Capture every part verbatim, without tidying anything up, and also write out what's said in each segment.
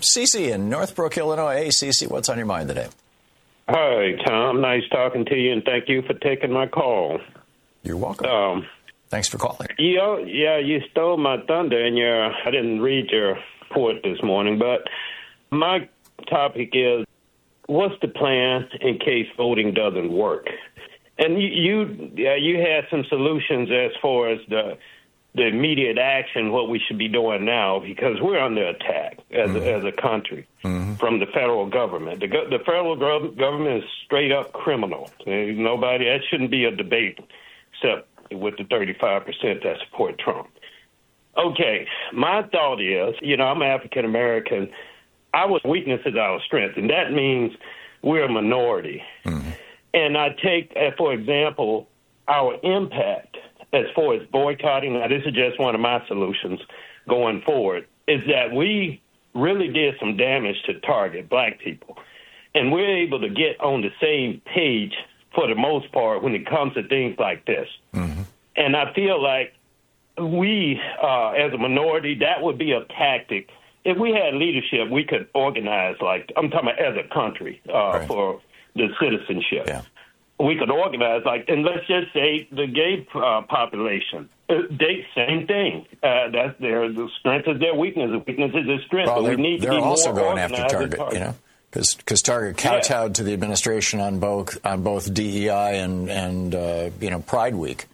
Cece in Northbrook, Illinois. Hey, Cece, what's on your mind today? Hi, Tom. Nice talking to you, and thank you for taking my call. You're welcome. Um, Thanks for calling. You know, yeah, you stole my thunder, and your I didn't read your report this morning, but my topic is, what's the plan in case voting doesn't work? And you you, yeah, you had some solutions as far as the the immediate action, what we should be doing now, because we're under attack as, mm-hmm. a, as a country mm-hmm. from the federal government. The, the federal government is straight up criminal. Nobody, that shouldn't be a debate, except with the thirty-five percent that support Trump. Okay, my thought is, you know, I'm African American. Our weakness is our strength, and that means we're a minority. Mm-hmm. And I take, for example, our impact as far as boycotting. Now, this is just one of my solutions going forward, is that we really did some damage to Target, black people. And we're able to get on the same page for the most part when it comes to things like this. Mm-hmm. And I feel like we, uh, as a minority, that would be a tactic. If we had leadership, we could organize, like, I'm talking about as a country, uh, right. for the citizenship. Yeah. We could organize, like, and let's just say the gay uh, population, uh, they same thing. Uh, that's their the strength is their weakness. The weakness is their strength. Well, but we need they're to be also more going after Target, Target, you know, because Target kowtowed yeah. to the administration on both on both D E I and and uh, you know Pride Week.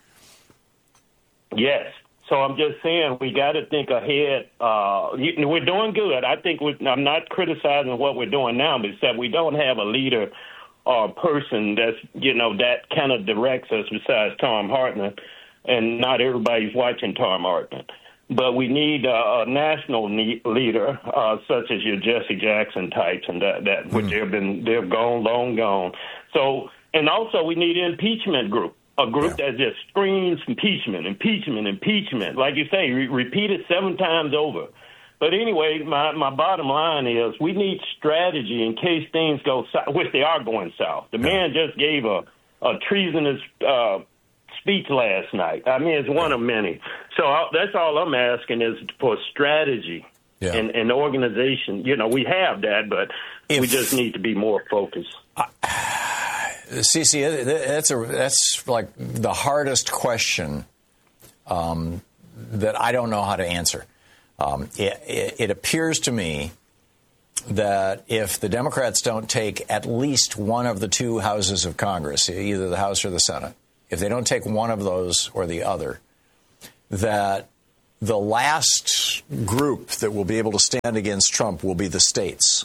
Yes. So I'm just saying we got to think ahead. Uh, we're doing good. I think we're, I'm not criticizing what we're doing now, but it's that we don't have a leader or a person that's, you know, that kind of directs us besides Thom Hartmann, and not everybody's watching Thom Hartmann. But we need uh, a national ne- leader, uh, such as your Jesse Jackson types, and that, that mm. which they've been, they're gone, long gone. So, and also we need an impeachment group. A group yeah. that just screams impeachment, impeachment, impeachment. Like you say, re- repeat it seven times over. But anyway, my, my bottom line is we need strategy in case things go south, which they are going south. The yeah. man just gave a, a treasonous uh, speech last night. I mean, it's one of many. So I, that's all I'm asking is for strategy yeah. and, and organization. You know, we have that, but if, we just need to be more focused. Uh, Cece, that's a that's like the hardest question um, that I don't know how to answer. Um, it, it, it appears to me that if the Democrats don't take at least one of the two houses of Congress, either the House or the Senate, if they don't take one of those or the other, that the last group that will be able to stand against Trump will be the states.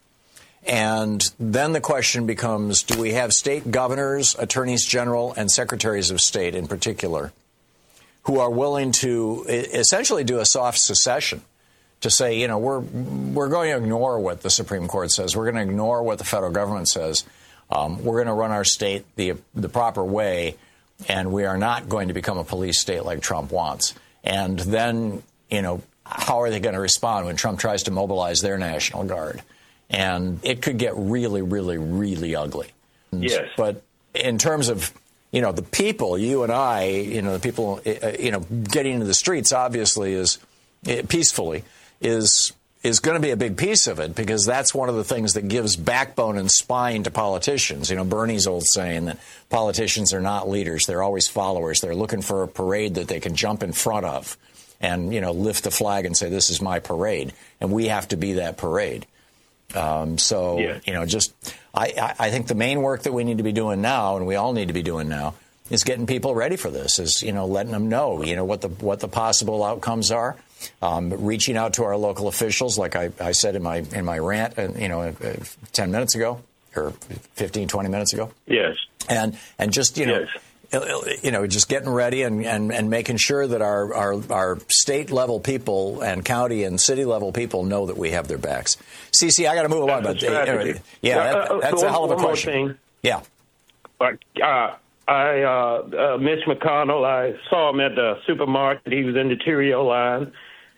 And then the question becomes, do we have state governors, attorneys general, and secretaries of state in particular who are willing to essentially do a soft secession to say, you know, we're we're going to ignore what the Supreme Court says. We're going to ignore what the federal government says. Um, we're going to run our state the the proper way, and we are not going to become a police state like Trump wants. And then, you know, how are they going to respond when Trump tries to mobilize their National Guard? And it could get really, really, really ugly. Yes. But in terms of, you know, the people, you and I, you know, the people, uh, you know, getting into the streets, obviously, is uh, peacefully, is is going to be a big piece of it, because that's one of the things that gives backbone and spine to politicians. You know, Bernie's old saying that politicians are not leaders. They're always followers. They're looking for a parade that they can jump in front of and, you know, lift the flag and say, this is my parade. And we have to be that parade. Um, so, yeah. you know, just I, I think the main work that we need to be doing now, and we all need to be doing now, is getting people ready for this, is, you know, letting them know, you know, what the what the possible outcomes are, um, reaching out to our local officials, like I, I said in my in my rant, uh, you know, uh, ten minutes ago or fifteen, twenty minutes ago. Yes. And and just, you know. Yes. You know, just getting ready and, and, and making sure that our, our, our state-level people and county and city-level people know that we have their backs. Cece, I got to move along. But, uh, yeah, yeah that, that's uh, a hell of a one question. More thing. Yeah. Uh, I, uh, uh, Mitch McConnell, I saw him at the supermarket. He was in the Cheerio line.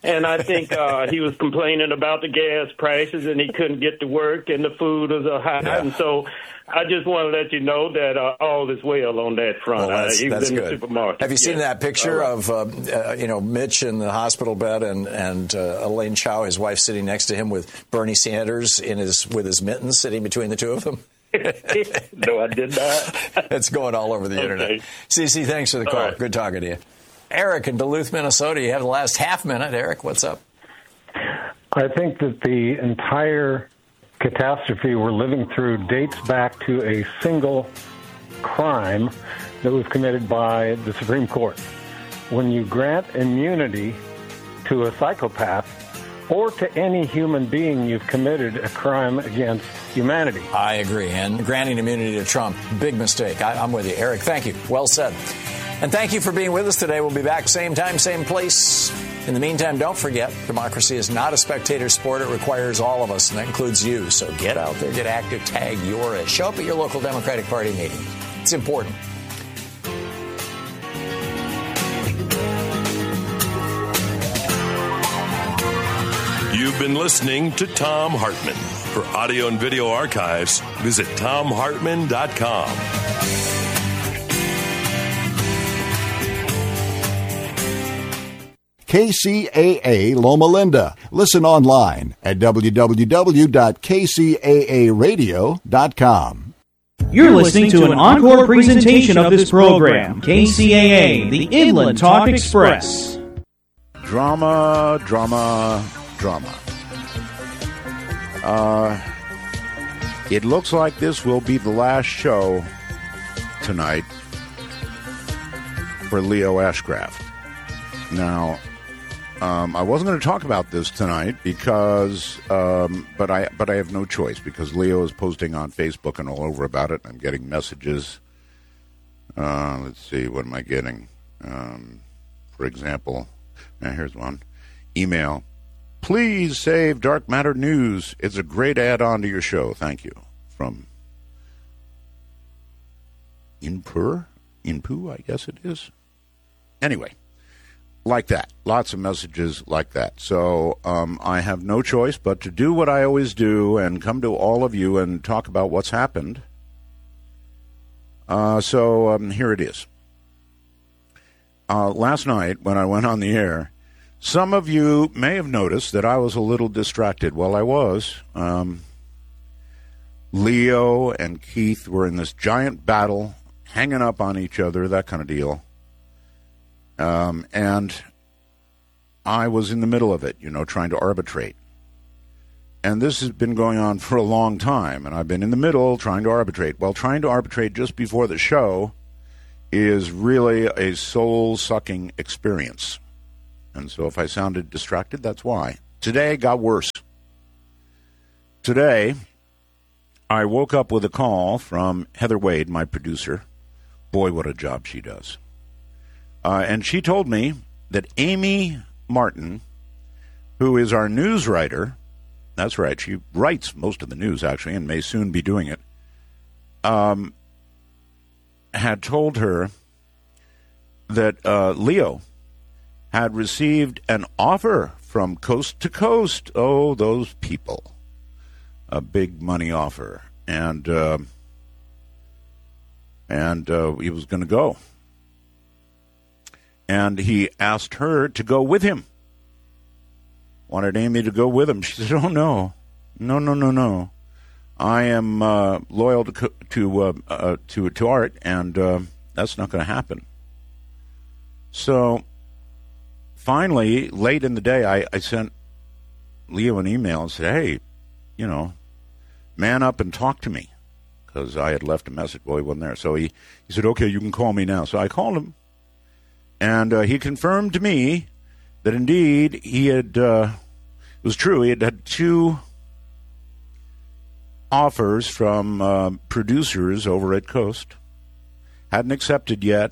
And I think uh, he was complaining about the gas prices, and he couldn't get to work, and the food was uh, high. Yeah. And so I just want to let you know that uh, all is well on that front. Well, that's, uh, he was that's in good. the supermarket. Have you seen yeah. that picture right. of, uh, uh, you know, Mitch in the hospital bed and, and uh, Elaine Chao, his wife, sitting next to him with Bernie Sanders in his with his mittens sitting between the two of them? No, I did not. It's going all over the okay. internet. C C, thanks for the call. Right. Good talking to you. Eric in Duluth, Minnesota. You have the last half minute. Eric, what's up? I think that the entire catastrophe we're living through dates back to a single crime that was committed by the Supreme Court. When you grant immunity to a psychopath or to any human being, you've committed a crime against humanity. I agree. And granting immunity to Trump, big mistake. I, I'm with you. Eric, thank you. Well said. And thank you for being with us today. We'll be back same time, same place. In the meantime, don't forget, democracy is not a spectator sport. It requires all of us, and that includes you. So get out there, get active, tag your it. Show up at your local Democratic Party meeting. It's important. You've been listening to Thom Hartmann. For audio and video archives, visit thom hartmann dot com. K C A A Loma Linda. Listen online at w w w dot k c a a radio dot com. You're listening to an encore presentation of this program, K C A A, the Inland Talk Express. Drama, drama, drama. Uh, it looks like this will be the last show tonight for Leo Ashcraft. Now, Um, I wasn't going to talk about this tonight because, um, but I but I have no choice because Leo is posting on Facebook and all over about it. I'm getting messages. Uh, let's see, what am I getting? Um, for example, now here's one. Email. Please save Dark Matter News. It's a great add-on to your show. Thank you. From Inpur? Inpu, I guess it is. Anyway. Like that. Lots of messages like that. So um, I have no choice but to do what I always do and come to all of you and talk about what's happened. Uh, so um, here it is. Uh, last night when I went on the air, some of you may have noticed that I was a little distracted. Well, I was. Um, Leo and Keith were in this giant battle, hanging up on each other, that kind of deal. Um, and I was in the middle of it, you know, trying to arbitrate. And this has been going on for a long time, and I've been in the middle trying to arbitrate. Well, trying to arbitrate just before the show is really a soul-sucking experience. And so if I sounded distracted, that's why. Today got worse. Today, I woke up with a call from Heather Wade, my producer. Boy, what a job she does. Uh, and she told me that Amy Martin, who is our news writer, that's right, she writes most of the news, actually, and may soon be doing it, um, had told her that uh, Leo had received an offer from Coast to Coast. Oh, those people. A big money offer. And, uh, and uh, he was going to go. And he asked her to go with him. Wanted Amy to go with him. She said, oh, no. No, no, no, no. I am uh, loyal to to, uh, uh, to to Art, and uh, that's not going to happen. So, finally, late in the day, I, I sent Leo an email and said, hey, you know, man up and talk to me. Because I had left a message. Well, he wasn't there. So he, he said, okay, you can call me now. So I called him. And uh, he confirmed to me that indeed he had, uh, it was true, he had had two offers from uh, producers over at Coast. Hadn't accepted yet,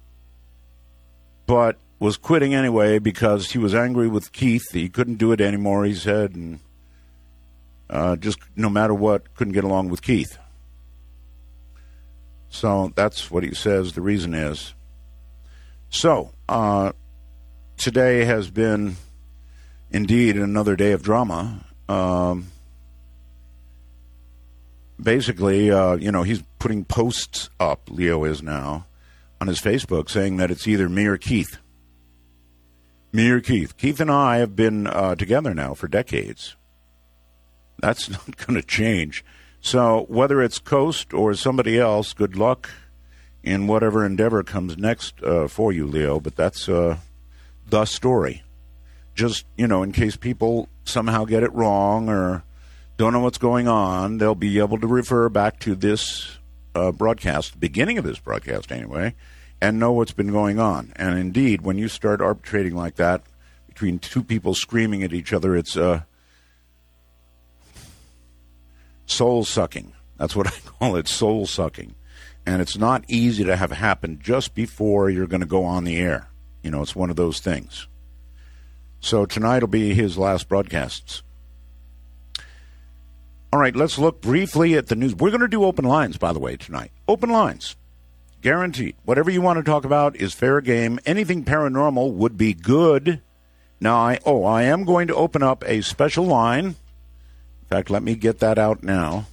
but was quitting anyway because he was angry with Keith. He couldn't do it anymore, he said, and uh, just no matter what, couldn't get along with Keith. So that's what he says the reason is. So, uh, today has been Indeed, another day of drama. Um, basically, uh, you know, he's putting posts up, Leo is now, on his Facebook saying that it's either me or Keith. Me or Keith. Keith and I have been uh, together now for decades. That's not going to change. So whether it's Coast or somebody else, good luck in whatever endeavor comes next uh, for you, Leo. But that's uh, the story. Just, you know, in case people somehow get it wrong or don't know what's going on, they'll be able to refer back to this uh, broadcast, the beginning of this broadcast anyway, and know what's been going on. And indeed, when you start arbitrating like that between two people screaming at each other, it's uh, soul-sucking. That's what I call it, soul-sucking. And it's not easy to have happen just before you're going to go on the air. You know, it's one of those things. So tonight will be his last broadcasts. All right, let's look briefly at the news. We're going to do open lines, by the way, tonight. Open lines. Guaranteed. Whatever you want to talk about is fair game. Anything paranormal would be good. Now, I, oh, I am going to open up a special line. In fact, let me get that out now.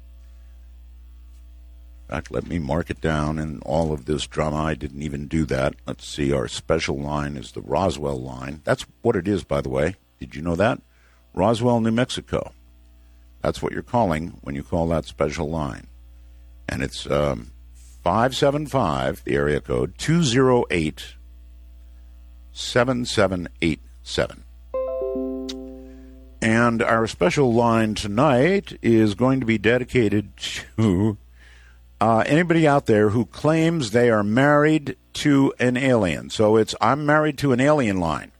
In fact, let me mark it down in all of this drama. I didn't even do that. Let's see. Our special line is the Roswell line. That's what it is, by the way. Did you know that? Roswell, New Mexico. That's what you're calling when you call that special line. And it's um, five seven five, the area code, two oh eight, seven seven eight seven. And our special line tonight is going to be dedicated to uh, anybody out there who claims they are married to an alien. So it's I'm married to an alien line.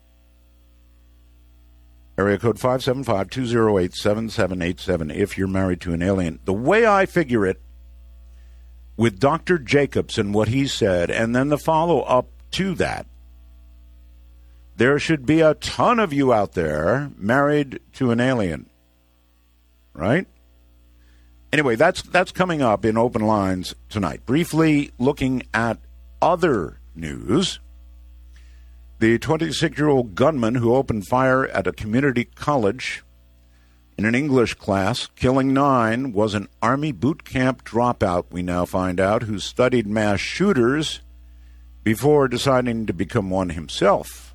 Area code five seven five, two oh eight, seven seven eight seven if you're married to an alien. The way I figure it, with Doctor Jacobs and what he said, and then the follow-up to that, there should be a ton of you out there married to an alien. Right? Anyway, that's that's coming up in Open Lines tonight. Briefly looking at other news. The twenty-six-year-old gunman who opened fire at a community college in an English class, killing nine, was an Army boot camp dropout, we now find out, who studied mass shooters before deciding to become one himself.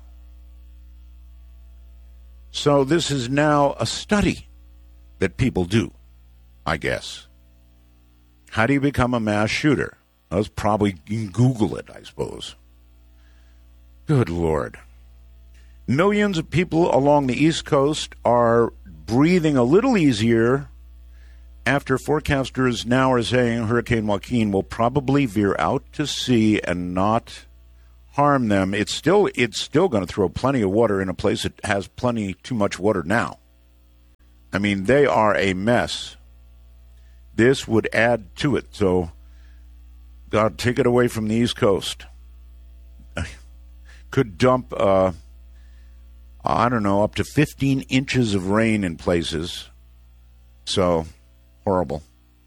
So this is now a study that people do, I guess. How do you become a mass shooter? Let's probably Google it, I suppose. Good Lord. Millions of people along the East Coast are breathing a little easier after forecasters now are saying Hurricane Joaquin will probably veer out to sea and not harm them. It's still it's still going to throw plenty of water in a place that has plenty too much water now. I mean, they are a mess. This would add to it. So, God, take it away from the East Coast. Could dump, uh, I don't know, up to fifteen inches of rain in places. So, horrible.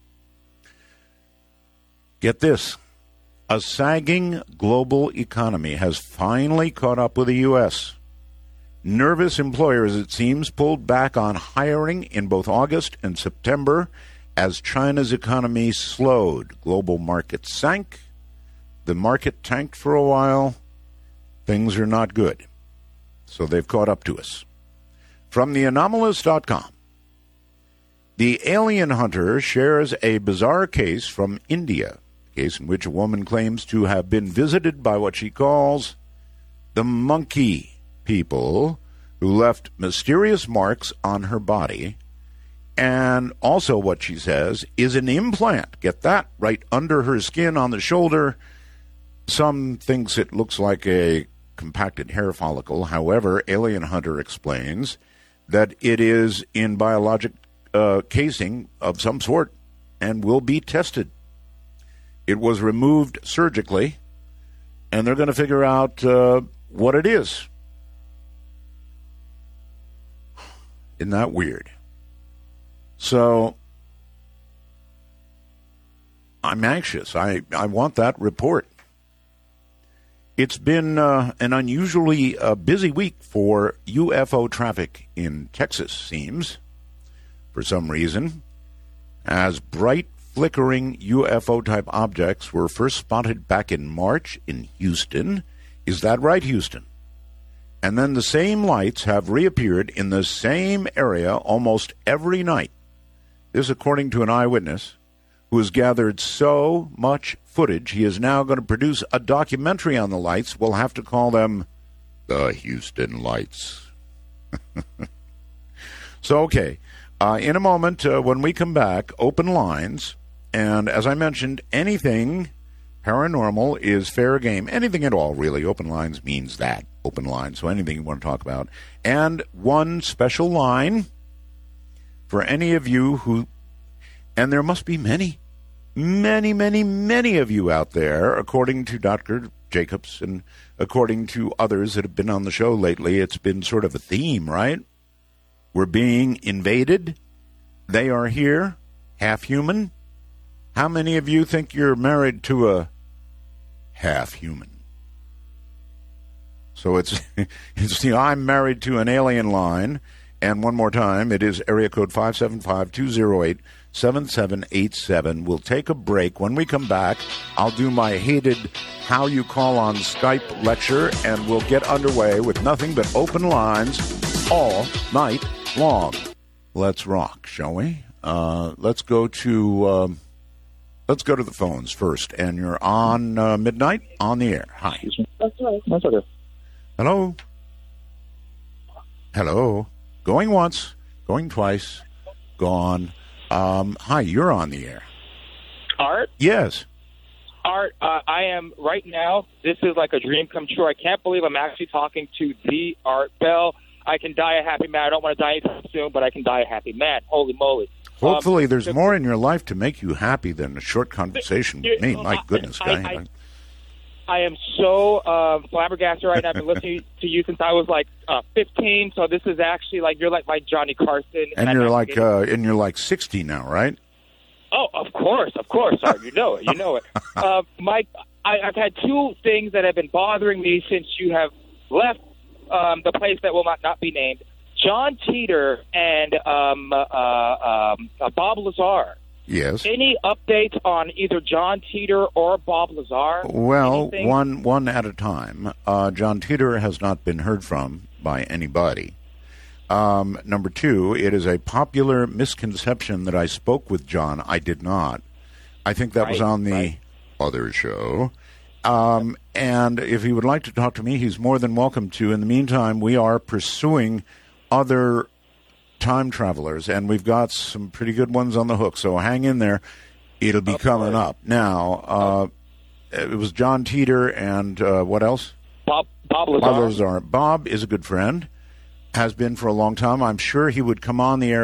Get this. A sagging global economy has finally caught up with the U S. Nervous employers, it seems, pulled back on hiring in both August and September as China's economy slowed. Global markets sank. The market tanked for a while. Things are not good. So they've caught up to us. From the anomalous dot com. The alien hunter shares a bizarre case from India, a case in which a woman claims to have been visited by what she calls the monkey people, who left mysterious marks on her body, and also what she says is an implant, get that, right under her skin on the shoulder. Some thinks it looks like a compacted hair follicle. However, Alien Hunter explains that it is in biologic uh, casing of some sort and will be tested. It was removed surgically, and they're going to figure out uh, what it is. Isn't that weird? So, I'm anxious. I, I want that report. It's been uh, an unusually uh, busy week for U F O traffic in Texas, seems, for some reason, as bright, flickering U F O-type objects were first spotted back in March in Houston. Is that right, Houston? And then the same lights have reappeared in the same area almost every night. This according to an eyewitness who has gathered so much footage, he is now going to produce a documentary on the lights. We'll have to call them the Houston Lights. So, okay, uh, in a moment, uh, when we come back, open lines. And as I mentioned, anything paranormal is fair game. Anything at all, really. Open lines means that. Open line, so anything you want to talk about. And one special line for any of you who, and there must be many, many, many, many of you out there, according to Doctor Jacobs and according to others that have been on the show lately, it's been sort of a theme, right? We're being invaded. They are here, half human. How many of you think you're married to a half human? So it's, it's the I'm married to an alien line. And one more time, it is area code five seven five, two oh eight, seven seven eight seven. We'll take a break. When we come back, I'll do my hated How You Call on Skype lecture, and we'll get underway with nothing but open lines all night long. Let's rock, shall we? Uh, let's go to... Um, Let's go to the phones first. And you're on uh, Midnight on the air. Hi. That's right. That's okay. Hello. Hello. Going once, going twice, gone. Um, hi, you're on the air. Art? Yes. Art, uh, I am right now. This is like a dream come true. I can't believe I'm actually talking to the Art Bell. I can die a happy man. I don't want to die anytime soon, but I can die a happy man. Holy moly. Hopefully, um, there's the, more in your life to make you happy than a short conversation with me. My goodness, I, guy. I, I, I am so uh, flabbergasted right now. I've been listening to you since I was like uh, fifteen. So this is actually like you're like my Johnny Carson. And, and you're like uh, and you're like sixty now, right? Oh, of course, of course. Art, you know it. You know it. uh, Mike, I, I've had two things that have been bothering me since you have left um, the place that will not, not be named. John Teeter and um, uh, um, uh, Bob Lazar. Yes. Any updates on either John Teeter or Bob Lazar? Well, Anything? one one at a time. Uh, John Teeter has not been heard from by anybody. Um, number two, it is a popular misconception that I spoke with John. I did not. I think that right, was on the right. other show. Um, and if he would like to talk to me, he's more than welcome to. In the meantime, we are pursuing other time travelers, and we've got some pretty good ones on the hook, so hang in there. It'll be coming up. Now, uh, it was John Teeter and uh, what else? Bob, Bob Lazar. Bob Lazar. Bob is a good friend, has been for a long time. I'm sure he would come on the air